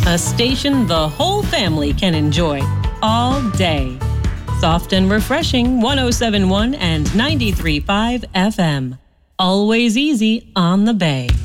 A station the whole family can enjoy all day. Soft and refreshing 107.1 and 93.5 FM. Always easy on the Bay.